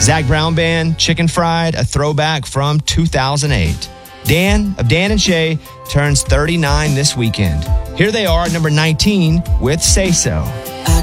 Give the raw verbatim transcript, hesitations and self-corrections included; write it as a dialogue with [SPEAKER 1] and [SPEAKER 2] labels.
[SPEAKER 1] Zach Brown Band, Chicken Fried, a throwback from two thousand eight. Dan of Dan and Shay turns thirty-nine this weekend. Here they are at number nineteen with Say So.